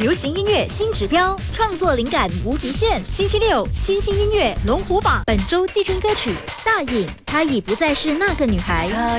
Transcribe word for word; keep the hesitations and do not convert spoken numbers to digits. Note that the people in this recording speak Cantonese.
流行音乐新指标，创作灵感无极限。星期六，新兴音乐龙虎榜本周季春歌曲《大影》，她已不再是那个女孩。